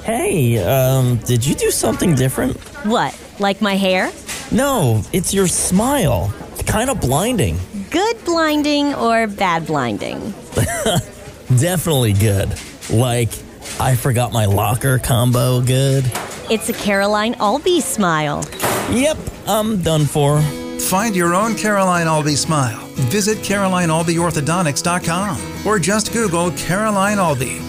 Hey, did you do something different? What, like my hair? No, it's your smile. Kind of blinding. Good blinding or bad blinding? Definitely good. Like, I forgot my locker combo good. It's a Caroline Albee smile. Yep, I'm done for. Find your own Caroline Albee smile. Visit CarolineAlbeeOrthodontics.com or just Google Caroline Albee.